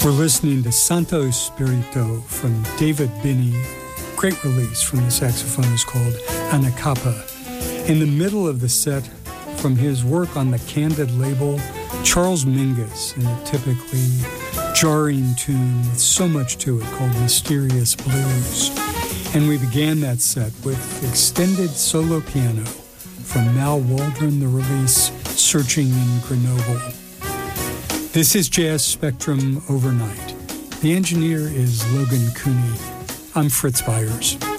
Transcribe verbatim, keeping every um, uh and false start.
We're listening to Santo Espirito from David Binney. Great release from the saxophonist called Anacapa. In the middle of the set, from his work on the Candid label, Charles Mingus in a typically jarring tune with so much to it called Mysterious Blues. And we began that set with extended solo piano from Mal Waldron, the release Searching in Grenoble. This is Jazz Spectrum Overnight. The engineer is Logan Cooney. I'm Fritz Byers.